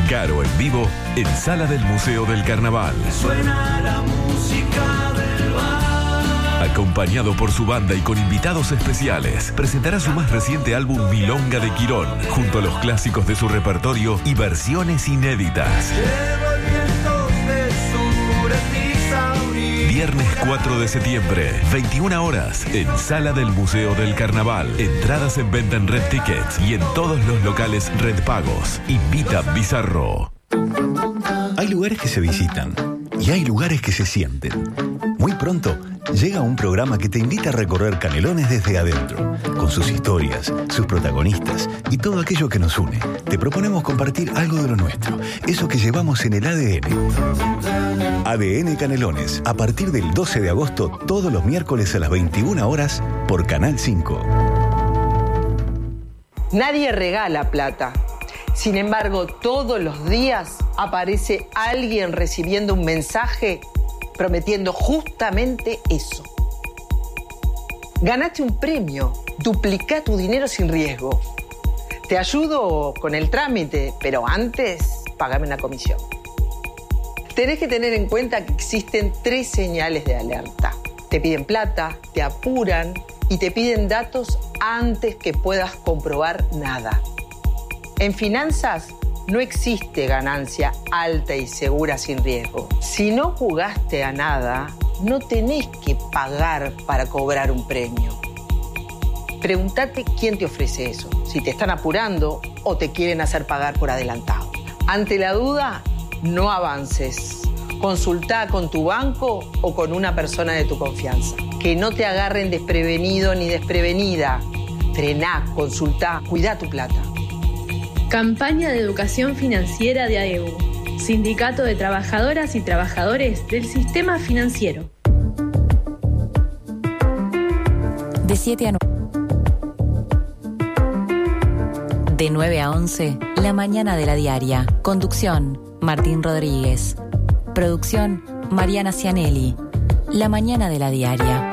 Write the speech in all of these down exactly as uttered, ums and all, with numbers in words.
Caro en vivo en Sala del Museo del Carnaval. Suena la música del bar. Acompañado por su banda y con invitados especiales, presentará su más reciente álbum Milonga de Quirón, junto a los clásicos de su repertorio y versiones inéditas. Viernes cuatro de septiembre, veintiuna horas, en Sala del Museo del Carnaval. Entradas en venta en Red Tickets y en todos los locales Red Pagos. Invita Bizarro. Hay lugares que se visitan y hay lugares que se sienten. Muy pronto llega un programa que te invita a recorrer Canelones desde adentro, con sus historias, sus protagonistas y todo aquello que nos une. Te proponemos compartir algo de lo nuestro, eso que llevamos en el A D N. A D N Canelones, a partir del doce de agosto, todos los miércoles a las veintiuna horas, por Canal cinco. Nadie regala plata. Sin embargo, todos los días aparece alguien recibiendo un mensaje prometiendo justamente eso. Ganaste un premio, duplicá tu dinero sin riesgo. Te ayudo con el trámite, pero antes, pagame una comisión. Tenés que tener en cuenta que existen tres señales de alerta. Te piden plata, te apuran y te piden datos antes que puedas comprobar nada. En finanzas no existe ganancia alta y segura sin riesgo. Si no jugaste a nada, no tenés que pagar para cobrar un premio. Pregúntate quién te ofrece eso, si te están apurando o te quieren hacer pagar por adelantado. Ante la duda, no avances. Consultá con tu banco o con una persona de tu confianza. Que no te agarren desprevenido ni desprevenida. Frená, consultá, cuidá tu plata. Campaña de Educación Financiera de AEBU, Sindicato de Trabajadoras y Trabajadores del Sistema Financiero. De siete a nueve. De nueve a once, La Mañana de la Diaria. Conducción, Martín Rodríguez. Producción, Mariana Cianelli. La Mañana de la Diaria.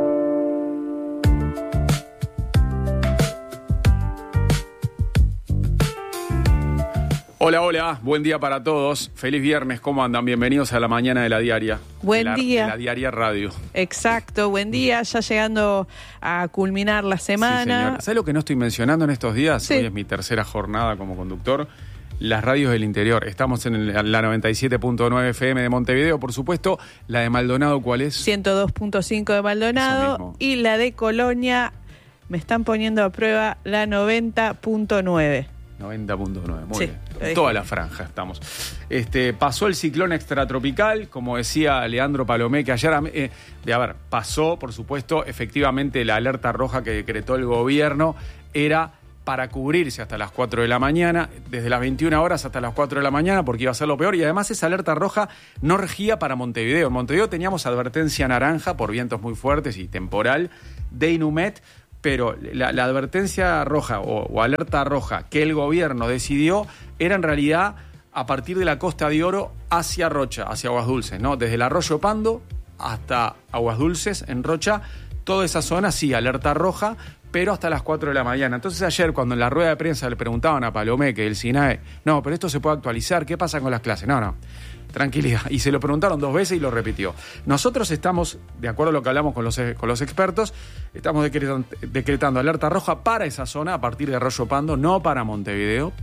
Hola, hola, buen día para todos. Feliz viernes, ¿cómo andan? Bienvenidos a La Mañana de la Diaria. Buen de la, día. De la Diaria Radio. Exacto, buen día, ya llegando a culminar la semana. Sí, señora. ¿Sabes lo que no estoy mencionando en estos días? Sí. Hoy es mi tercera jornada como conductor. Las radios del interior. Estamos en el, la noventa y siete punto nueve F M de Montevideo, por supuesto. La de Maldonado, ¿cuál es? ciento dos punto cinco de Maldonado. Y la de Colonia, me están poniendo a prueba, la noventa punto nueve. noventa punto nueve, muy sí, bien. En toda la franja estamos. Este, pasó el ciclón extratropical, como decía Leandro Palomé, que ayer, eh, de, a ver, pasó, por supuesto, efectivamente la alerta roja que decretó el gobierno era para cubrirse hasta las cuatro de la mañana, desde las veintiuna horas hasta las cuatro de la mañana, porque iba a ser lo peor, y además esa alerta roja no regía para Montevideo. En Montevideo teníamos advertencia naranja por vientos muy fuertes y temporal de Inumet, pero la, la advertencia roja o, o alerta roja que el gobierno decidió era en realidad a partir de la Costa de Oro hacia Rocha, hacia Aguas Dulces, ¿no? Desde el Arroyo Pando hasta Aguas Dulces, en Rocha, toda esa zona sí, alerta roja, pero hasta las cuatro de la mañana. Entonces ayer, cuando en la rueda de prensa le preguntaban a Palomé, que el SINAE, no, pero esto se puede actualizar, ¿qué pasa con las clases? No, no. Tranquilidad. Y se lo preguntaron dos veces y lo repitió. Nosotros estamos, de acuerdo a lo que hablamos con los, con los expertos, estamos decretando, decretando alerta roja para esa zona a partir de Arroyo Pando, no para Montevideo.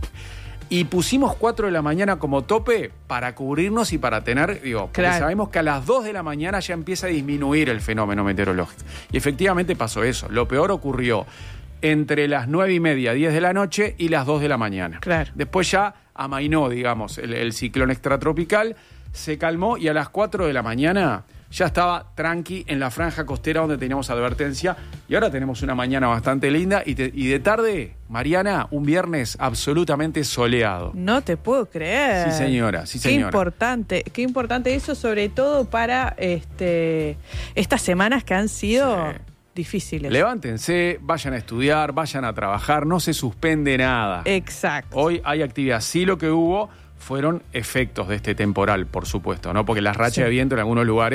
Y pusimos cuatro de la mañana como tope para cubrirnos y para tener, digo, porque claro, sabemos que a las dos de la mañana ya empieza a disminuir el fenómeno meteorológico. Y efectivamente pasó eso. Lo peor ocurrió entre las nueve y media, diez de la noche y las dos de la mañana. Claro. Después ya amainó, digamos, el, el ciclón extratropical, se calmó y a las cuatro de la mañana ya estaba tranqui en la franja costera donde teníamos advertencia, y ahora tenemos una mañana bastante linda y, te, y de tarde, Mariana, un viernes absolutamente soleado. No te puedo creer. Sí, señora, sí, señora. Qué importante, qué importante eso, sobre todo para este estas semanas que han sido... Sí. Difíciles. Levántense, vayan a estudiar, vayan a trabajar, no se suspende nada. Exacto. Hoy hay actividad. Sí, lo que hubo fueron efectos de este temporal, por supuesto, ¿no? Porque las rachas sí. de viento en algunos lugares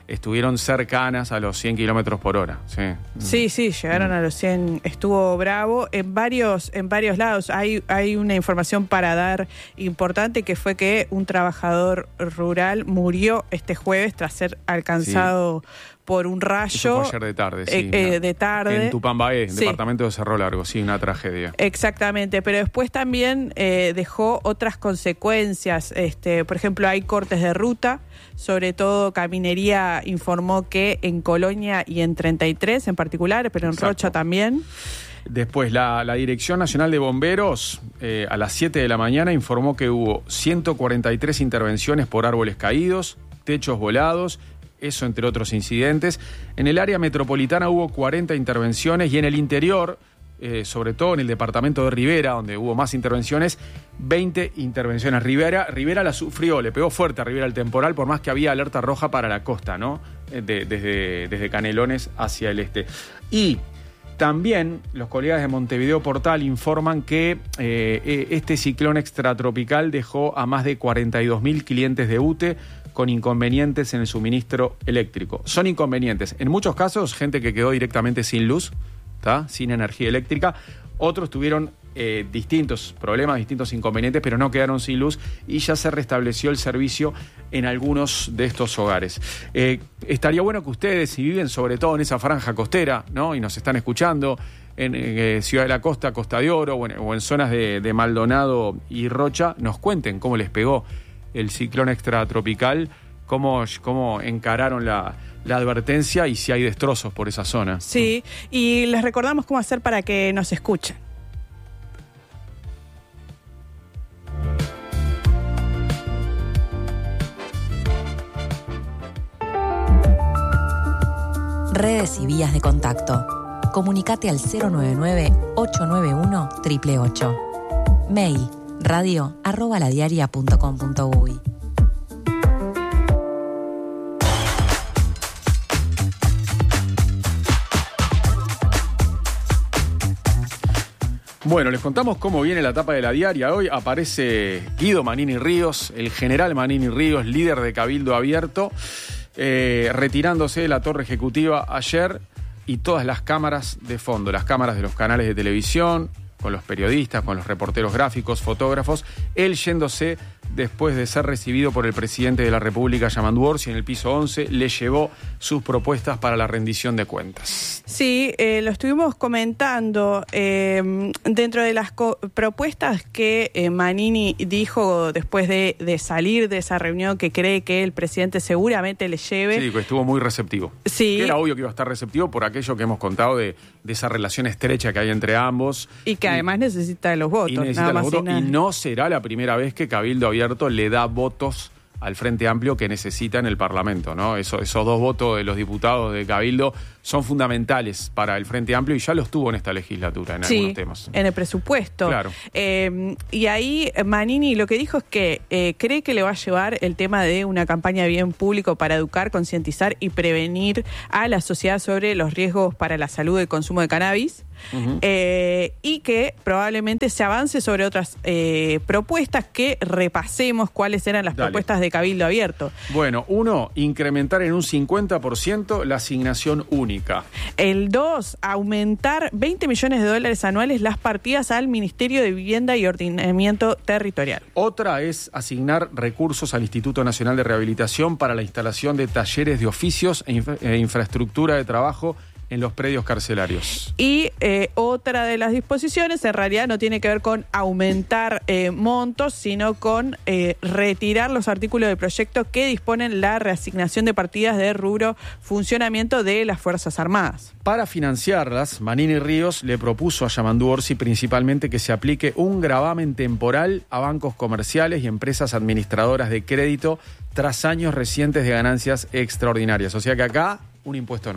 estuvieron cercanas a los cien kilómetros por hora. Sí, sí, sí, llegaron a los cien. Estuvo bravo en varios, en varios lados. Hay, hay una información para dar importante, que fue que un trabajador rural murió este jueves tras ser alcanzado sí. por un rayo. Eso fue ayer de tarde, sí. Eh, eh, de tarde. En Tupambaé, sí. departamento de Cerro Largo, sí, una tragedia. Exactamente, pero después también eh, dejó otras consecuencias. Este, por ejemplo, hay cortes de ruta, sobre todo Caminería informó que en Colonia y en treinta y tres en particular, pero en Exacto. Rocha también. Después, la, la Dirección Nacional de Bomberos, eh, a las siete de la mañana, informó que hubo ciento cuarenta y tres intervenciones por árboles caídos, techos volados, eso entre otros incidentes. En el área metropolitana hubo cuarenta intervenciones y en el interior, eh, sobre todo en el departamento de Rivera, donde hubo más intervenciones, veinte intervenciones. Rivera, Rivera la sufrió, le pegó fuerte a Rivera el temporal, por más que había alerta roja para la costa, ¿no? De, desde, desde Canelones hacia el este. Y también los colegas de Montevideo Portal informan que eh, este ciclón extratropical dejó a más de cuarenta y dos mil clientes de U T E con inconvenientes en el suministro eléctrico. Son inconvenientes. En muchos casos, gente que quedó directamente sin luz, ¿tá? Sin energía eléctrica. Otros tuvieron eh, distintos problemas, distintos inconvenientes, pero no quedaron sin luz y ya se restableció el servicio en algunos de estos hogares. Eh, estaría bueno que ustedes, si viven sobre todo en esa franja costera, ¿no? Y nos están escuchando en eh, Ciudad de la Costa, Costa de Oro o en, o en zonas de, de Maldonado y Rocha, nos cuenten cómo les pegó el ciclón extratropical, cómo, cómo encararon la, la advertencia y si hay destrozos por esa zona. Sí, y les recordamos cómo hacer para que nos escuchen. Redes y vías de contacto. Comunicate al cero nueve nueve, ocho nueve uno, ocho ocho ocho. Mail radio arroba ladiaria punto com punto uy. Bueno, les contamos cómo viene la etapa de la diaria. Hoy aparece Guido Manini Ríos, el general Manini Ríos, líder de Cabildo Abierto, eh, retirándose de la torre ejecutiva ayer, y todas las cámaras de fondo, las cámaras de los canales de televisión, con los periodistas, con los reporteros gráficos, fotógrafos, él yéndose después de ser recibido por el presidente de la República, Yamandu Orsi, en el piso once, le llevó sus propuestas para la rendición de cuentas. Sí, eh, lo estuvimos comentando. Eh, dentro de las co- propuestas que eh, Manini dijo después de, de salir de esa reunión, que cree que el presidente seguramente le lleve. Sí, que estuvo muy receptivo. Sí. Que era obvio que iba a estar receptivo por aquello que hemos contado de, de esa relación estrecha que hay entre ambos. Y que y, además necesita de los votos. Y necesita nada los más votos. Y, nada. Y no será la primera vez que Cabildo Abierto le da votos al Frente Amplio que necesita en el Parlamento, ¿no? Eso, esos dos votos de los diputados de Cabildo son fundamentales para el Frente Amplio y ya los tuvo en esta legislatura en sí, algunos temas. En el presupuesto. Claro. Eh, y ahí Manini lo que dijo es que eh, cree que le va a llevar el tema de una campaña de bien público para educar, concientizar y prevenir a la sociedad sobre los riesgos para la salud del consumo de cannabis. Uh-huh. Eh, y que probablemente se avance sobre otras eh, propuestas, que repasemos cuáles eran las Dale. propuestas de Cabildo Abierto. Bueno, uno, incrementar en un cincuenta por ciento la asignación única. El dos, aumentar veinte millones de dólares anuales las partidas al Ministerio de Vivienda y Ordenamiento Territorial. Otra es asignar recursos al Instituto Nacional de Rehabilitación para la instalación de talleres de oficios e, infra- e infraestructura de trabajo en los predios carcelarios. Y eh, otra de las disposiciones en realidad no tiene que ver con aumentar eh, montos, sino con eh, retirar los artículos del proyecto que disponen la reasignación de partidas de rubro funcionamiento de las Fuerzas Armadas. Para financiarlas, Manini Ríos le propuso a Yamandu Orsi principalmente que se aplique un gravamen temporal a bancos comerciales y empresas administradoras de crédito tras años recientes de ganancias extraordinarias. O sea que acá, un impuesto nuevo.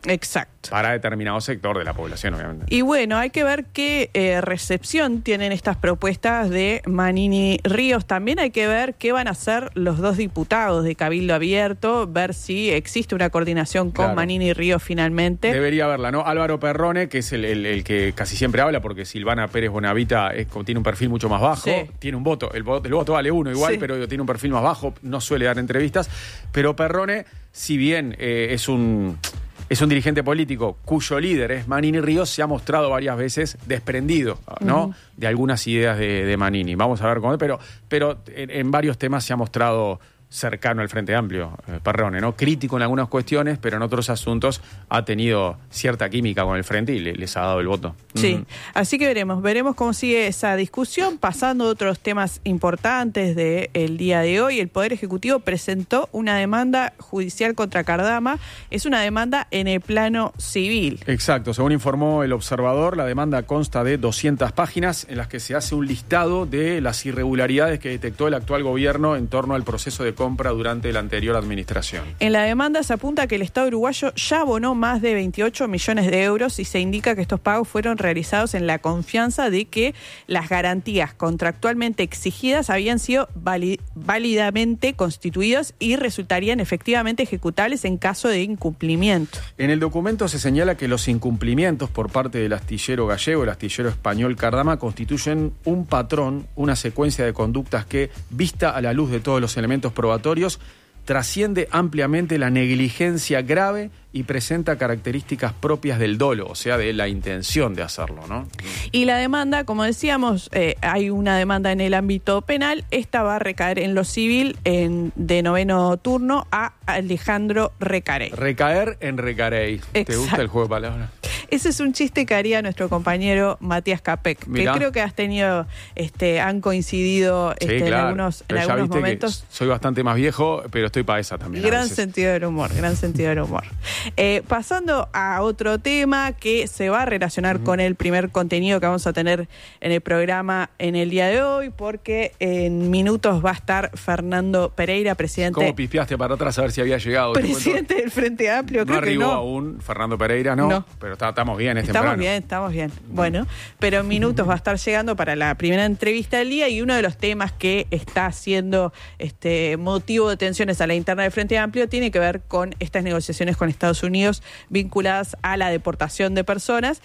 Exacto. Para determinado sector de la población, obviamente. Y bueno, hay que ver qué eh, recepción tienen estas propuestas de Manini Ríos. También hay que ver qué van a hacer los dos diputados de Cabildo Abierto, ver si existe una coordinación con Claro. Manini Ríos finalmente. Debería haberla, ¿no? Álvaro Perrone, que es el, el- el que casi siempre habla, porque Silvana Pérez Bonavita es, como tiene un perfil mucho más bajo, Sí. tiene un voto, el voto, el voto vale uno igual, Sí. pero digo, tiene un perfil más bajo, no suele dar entrevistas, pero Perrone, si bien eh, es un... Es un dirigente político cuyo líder es Manini Ríos, se ha mostrado varias veces desprendido, ¿no? Uh-huh. De algunas ideas de, de Manini. Vamos a ver cómo, pero, pero en, en varios temas se ha mostrado cercano al Frente Amplio, eh, Perrone, ¿no? Crítico en algunas cuestiones, pero en otros asuntos ha tenido cierta química con el Frente y le, les ha dado el voto. Sí, Mm. así que veremos, veremos cómo sigue esa discusión. Pasando a otros temas importantes del día de hoy, el Poder Ejecutivo presentó una demanda judicial contra Cardama. Es una demanda en el plano civil. Exacto, según informó El Observador, la demanda consta de doscientas páginas en las que se hace un listado de las irregularidades que detectó el actual gobierno en torno al proceso de compra durante la anterior administración. En la demanda se apunta que el Estado uruguayo ya abonó más de veintiocho millones de euros y se indica que estos pagos fueron realizados en la confianza de que las garantías contractualmente exigidas habían sido vali- válidamente constituidas y resultarían efectivamente ejecutables en caso de incumplimiento. En el documento se señala que los incumplimientos por parte del astillero gallego, el astillero español Cardama, constituyen un patrón, una secuencia de conductas que, vista a la luz de todos los elementos probatorios, trasciende ampliamente la negligencia grave y presenta características propias del dolo, o sea, de la intención de hacerlo, ¿no? Y la demanda, como decíamos, eh, hay una demanda en el ámbito penal, esta va a recaer en lo civil en, de noveno turno a Alejandro Recarey. Recaer en Recarey. ¿Te Exacto. gusta el juego de palabras? Ese es un chiste que haría nuestro compañero Matías Capek, Mirá. que creo que has tenido, este, han coincidido Sí, este, claro. en algunos, en Pero ya algunos viste momentos. que soy bastante más viejo, pero estoy para esa también. a Gran veces. sentido del humor, gran sentido del humor. Eh, pasando a otro tema que se va a relacionar uh-huh. con el primer contenido que vamos a tener en el programa en el día de hoy, porque en minutos va a estar Fernando Pereira, presidente. ¿Cómo pispeaste para atrás a ver si había llegado? Presidente del Frente Amplio, no creo que arribó no. aún Fernando Pereira, no, No. pero está, estamos bien, es Estamos temprano. bien, estamos bien. Bueno, pero en minutos va a estar llegando para la primera entrevista del día y uno de los temas que está siendo este motivo de tensiones a la interna del Frente Amplio tiene que ver con estas negociaciones con Estados Unidos vinculadas a la deportación de personas.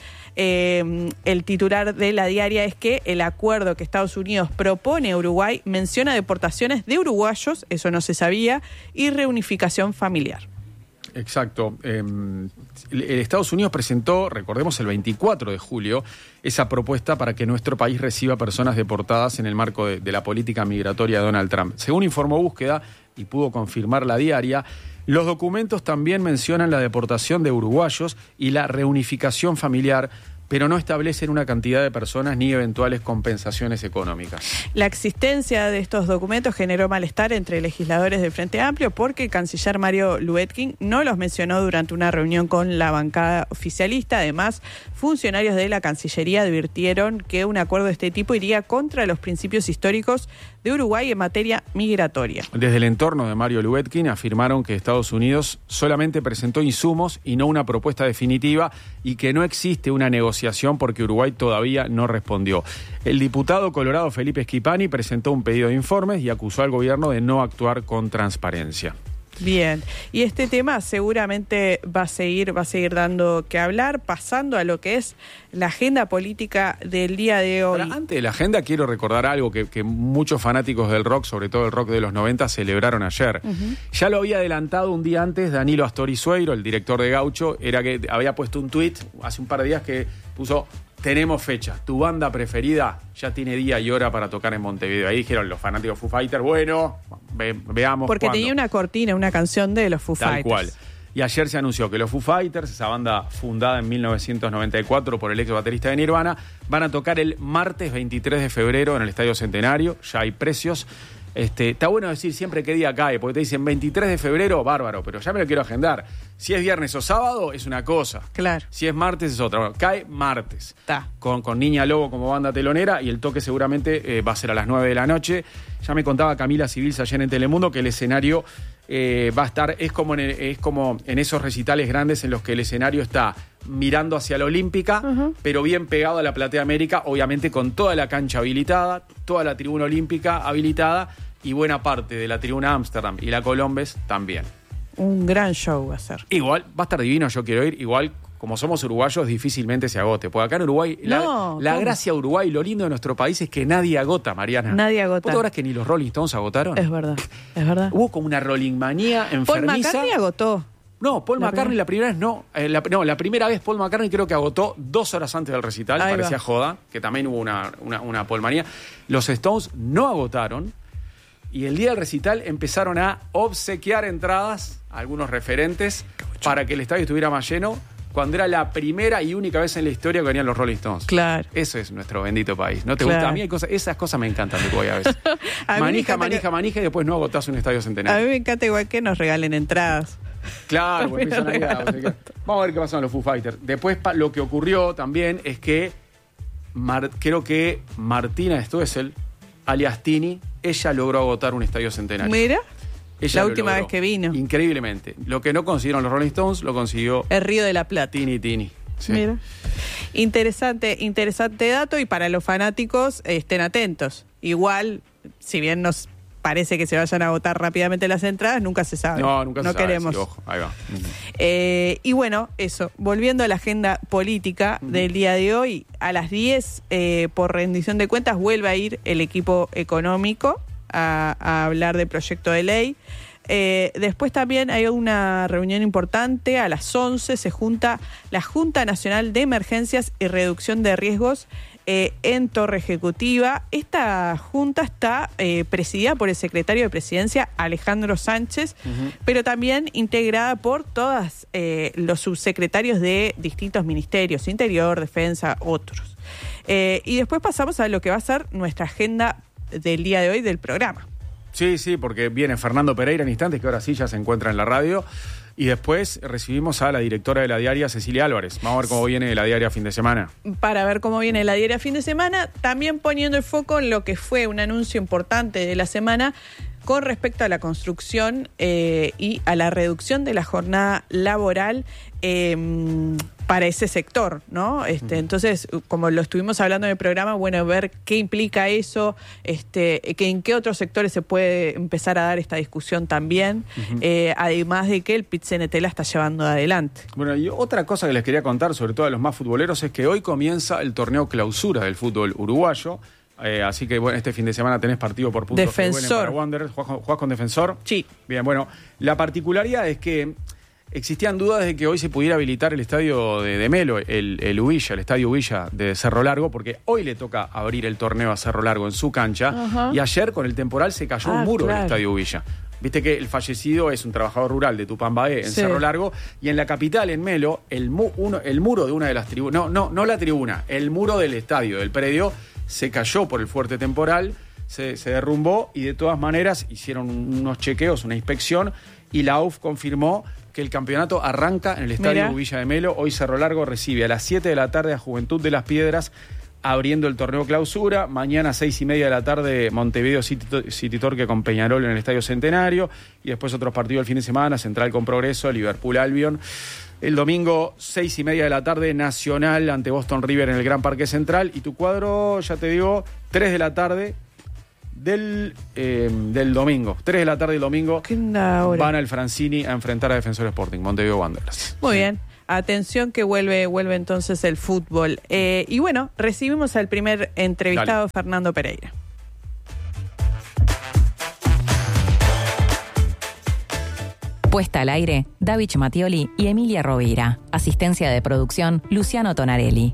Eh, el titular de La Diaria es que el acuerdo que Estados Unidos propone a Uruguay menciona deportaciones de uruguayos, eso no se sabía, y reunificación familiar. Exacto. Eh, el Estados Unidos presentó, recordemos, el veinticuatro de julio, esa propuesta para que nuestro país reciba personas deportadas en el marco de, de la política migratoria de Donald Trump. Según informó Búsqueda, y pudo confirmar La Diaria, los documentos también mencionan la deportación de uruguayos y la reunificación familiar, pero no establecen una cantidad de personas ni eventuales compensaciones económicas. La existencia de estos documentos generó malestar entre legisladores del Frente Amplio porque el canciller Mario Luetkin no los mencionó durante una reunión con la bancada oficialista. Además, funcionarios de la Cancillería advirtieron que un acuerdo de este tipo iría contra los principios históricos de Uruguay en materia migratoria. Desde el entorno de Mario Luetkin afirmaron que Estados Unidos solamente presentó insumos y no una propuesta definitiva y que no existe una negociación porque Uruguay todavía no respondió. El diputado colorado Felipe Schipani presentó un pedido de informes y acusó al gobierno de no actuar con transparencia. Bien, y este tema seguramente va a seguir, va a seguir dando que hablar, pasando a lo que es la agenda política del día de hoy. Ahora, antes de la agenda quiero recordar algo que, que muchos fanáticos del rock, sobre todo el rock de los noventa, celebraron ayer. Uh-huh. Ya lo había adelantado un día antes Danilo Astorisueiro, el director de Gaucho, era que había puesto un tuit hace un par de días que puso: tenemos fecha, tu banda preferida ya tiene día y hora para tocar en Montevideo. Ahí dijeron los fanáticos de Foo Fighters, bueno, ve, veamos Porque cuándo. tenía una cortina, una canción de los Foo Tal Fighters. cual. Y ayer se anunció que los Foo Fighters, esa banda fundada en mil novecientos noventa y cuatro por el ex baterista de Nirvana, van a tocar el martes veintitrés de febrero en el Estadio Centenario. Ya hay precios. Este, está bueno decir siempre qué día cae, porque te dicen veintitrés de febrero, bárbaro, pero ya me lo quiero agendar. Si es viernes o sábado, es una cosa. Claro. Si es martes, es otra. Bueno, cae martes. Ta. Con, con Niña Lobo como banda telonera, y el toque seguramente eh, va a ser a las nueve de la noche. Ya me contaba Camila Civils ayer en Telemundo que el escenario eh, va a estar, es como, en el, es como en esos recitales grandes en los que el escenario está mirando hacia la Olímpica, uh-huh. pero bien pegado a la Platea América, obviamente con toda la cancha habilitada, toda la tribuna olímpica habilitada y buena parte de la tribuna Ámsterdam y la Colombes también. Un gran show va a ser. Igual, va a estar divino, yo quiero ir, igual como somos uruguayos, difícilmente se agote. Porque acá en Uruguay, no, la, la gracia de Uruguay, lo lindo de nuestro país es que nadie agota, Mariana. Nadie agota. ¿Vos te acordás que ni los Rolling Stones agotaron? Es verdad, es verdad. Hubo como una Rolling manía enfermiza. Paul McCartney agotó. No, Paul la McCartney primera. la primera vez no. Eh, la, no, la primera vez Paul McCartney creo que agotó dos horas antes del recital. Ahí parecía va. joda, que también hubo una, una, una Paul manía. Los Stones no agotaron. Y el día del recital empezaron a obsequiar entradas a algunos referentes para que el estadio estuviera más lleno, cuando era la primera y única vez en la historia que venían los Rolling Stones. Claro. Eso es nuestro bendito país. ¿No te Claro. gusta? A mí hay cosas, esas cosas me encantan de Uruguay a veces. A mí me manija, encanta manija, que- manija y después no agotás un estadio A centenario. mí me encanta igual que nos regalen entradas. Claro, pues También empiezan ahí a- regalan o sea que- Vamos a ver qué pasó en los Foo Fighters. Después pa- lo que ocurrió también es que Mar- creo que Martina Stoessel, alias Tini, ella logró agotar un estadio centenario. Mira, Ella la lo última logró. vez que vino. Increíblemente. Lo que no consiguieron los Rolling Stones, lo consiguió El Río de la Plata. Tini Tini. Sí. Mira. Interesante, interesante dato y para los fanáticos estén atentos. Igual, si bien nos parece que se vayan a agotar rápidamente las entradas, nunca se sabe. No, nunca se no sabe, queremos. sí, ojo, ahí va. Eh, y bueno, eso, volviendo a la agenda política Ujú. del día de hoy, a las diez, eh, por rendición de cuentas, vuelve a ir el equipo económico a, a hablar del proyecto de ley. Eh, después también hay una reunión importante, a las once se junta la Junta Nacional de Emergencias y Reducción de Riesgos eh, en Torre Ejecutiva. Esta junta está eh, presidida por el secretario de Presidencia, Alejandro Sánchez, Ujú. pero también integrada por todos eh, los subsecretarios de distintos ministerios, Interior, Defensa, otros. Eh, y después pasamos a lo que va a ser nuestra agenda del día de hoy del programa. Sí, sí, porque viene Fernando Pereira en instantes, que ahora sí ya se encuentra en la radio. Y después recibimos a la directora de la diaria, Cecilia Álvarez. Vamos a ver cómo viene la diaria fin de semana. Para ver cómo viene la diaria fin de semana, también poniendo el foco en lo que fue un anuncio importante de la semana con respecto a la construcción eh, y a la reducción de la jornada laboral eh, para ese sector, ¿no? Este, uh-huh. Entonces, como lo estuvimos hablando en el programa, bueno, ver qué implica eso, este, que en qué otros sectores se puede empezar a dar esta discusión también, uh-huh. eh, además de que el Pit-C N T la está llevando adelante. Bueno, y otra cosa que les quería contar, sobre todo a los más futboleros, es que hoy comienza el torneo clausura del fútbol uruguayo. Eh, así que bueno, este fin de semana tenés partido por puntos. Defensor. Para Wanderers. ¿Jugás, jugás con Defensor? Sí. Bien, bueno, la particularidad es que existían dudas de que hoy se pudiera habilitar el estadio de, de Melo, el, el Ubilla, el estadio Ubilla de Cerro Largo, porque hoy le toca abrir el torneo a Cerro Largo en su cancha. Ajá. Y ayer con el temporal se cayó Ah, un muro claro. del estadio Ubilla. Viste que el fallecido es un trabajador rural de Tupambaé, en Sí. Cerro Largo, y en la capital, en Melo, el, mu, uno, el muro de una de las tribunas, no, no, no la tribuna, el muro del estadio, del predio, se cayó por el fuerte temporal, se, se derrumbó y de todas maneras hicieron unos chequeos, una inspección, y la U F confirmó que el campeonato arranca en el estadio Mirá. Ubilla de Melo. Hoy Cerro Largo recibe a las siete de la tarde a Juventud de las Piedras, abriendo el torneo clausura. Mañana a seis y media de la tarde Montevideo City, City Torque con Peñarol en el Estadio Centenario. Y después otros partidos el fin de semana, Central con Progreso, Liverpool Albion. El domingo, seis y media de la tarde, Nacional ante Boston River en el Gran Parque Central. Y tu cuadro, ya te digo, tres de la tarde del, eh, del domingo. tres de la tarde del domingo ¿Qué onda ahora? van al Francini a enfrentar a Defensor Sporting, Montevideo Wanderers. Muy bien. Atención que vuelve, vuelve entonces el fútbol. Eh, y bueno, recibimos al primer entrevistado, Dale. Fernando Pereira. Puesta al aire, Davich Mattioli y Emilia Rovira. Asistencia de producción, Luciano Tonarelli.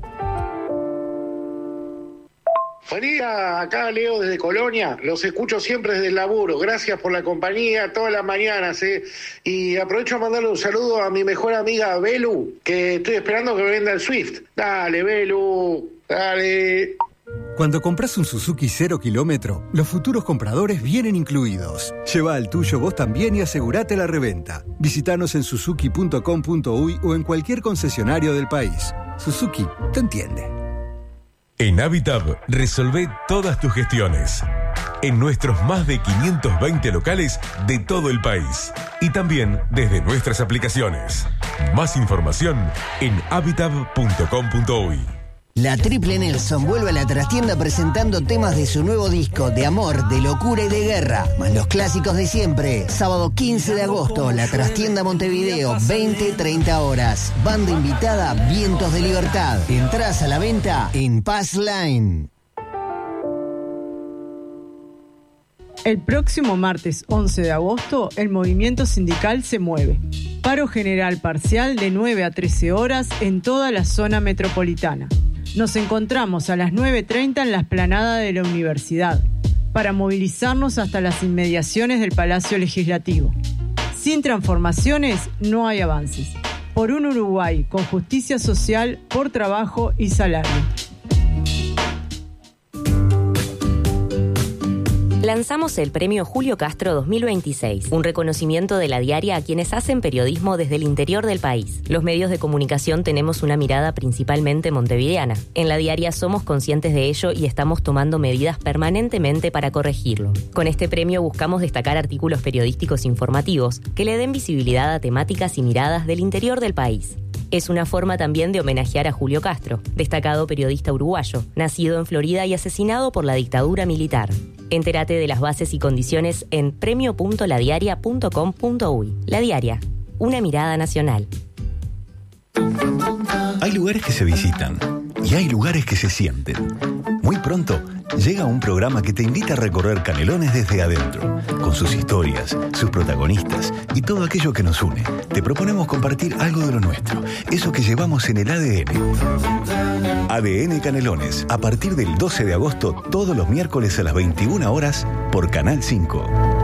María, acá Leo desde Colonia, los escucho siempre desde el laburo, gracias por la compañía todas las mañanas, ¿eh? Y aprovecho a mandarle un saludo a mi mejor amiga Belu, que estoy esperando que me venda el Swift. Dale, Belu, dale. Cuando compras un Suzuki cero kilómetro, los futuros compradores vienen incluidos. Lleva al tuyo vos también y asegurate la reventa. Visítanos en suzuki punto com punto uy o en cualquier concesionario del país. Suzuki te entiende. En Habitab resolvé todas tus gestiones. en nuestros más de quinientos veinte locales de todo el país y también desde nuestras aplicaciones. Más información en habitab punto com punto uy. La Triple Nelson vuelve a la trastienda presentando temas de su nuevo disco de amor, de locura y de guerra, más los clásicos de siempre. Sábado quince de agosto, la trastienda Montevideo, veinte treinta horas. Banda invitada, Vientos de Libertad. Entrás a la venta en Pass Line. El próximo martes once de agosto, el movimiento sindical se mueve. Paro general parcial de nueve a trece horas en toda la zona metropolitana. Nos encontramos a las nueve treinta en la explanada de la universidad para movilizarnos hasta las inmediaciones del Palacio Legislativo. Sin transformaciones no hay avances. Por un Uruguay con justicia social, por trabajo y salario. Lanzamos el Premio Julio Castro dos mil veintiséis, un reconocimiento de la diaria a quienes hacen periodismo desde el interior del país. Los medios de comunicación tenemos una mirada principalmente montevideana. En la diaria somos conscientes de ello y estamos tomando medidas permanentemente para corregirlo. Con este premio buscamos destacar artículos periodísticos informativos que le den visibilidad a temáticas y miradas del interior del país. Es una forma también de homenajear a Julio Castro, destacado periodista uruguayo, nacido en Florida y asesinado por la dictadura militar. Entérate de las bases y condiciones en premio punto la diaria punto com punto uy. La Diaria, una mirada nacional. Hay lugares que se visitan y hay lugares que se sienten. Muy pronto llega un programa que te invita a recorrer Canelones desde adentro, con sus historias, sus protagonistas y todo aquello que nos une. Te proponemos compartir algo de lo nuestro, eso que llevamos en el A D N. A D N Canelones, a partir del doce de agosto, todos los miércoles a las veintiuna horas, por Canal cinco.